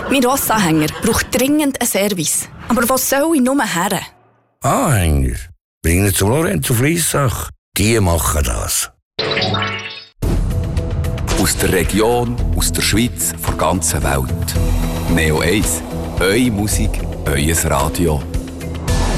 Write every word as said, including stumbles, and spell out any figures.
Mein Rossanhänger braucht dringend einen Service. Aber was soll ich nur her? Anhänger? Bring ihn zum Lorenzo Fliessach. Die machen das. Aus der Region, aus der Schweiz, von der ganzen Welt. Neo eins. Eure Musik, euer Radio.